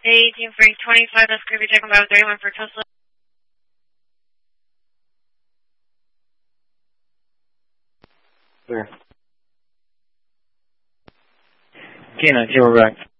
18 Frank 25, that's going to be taken by 31 for Tesla. Clear. K9, we're back.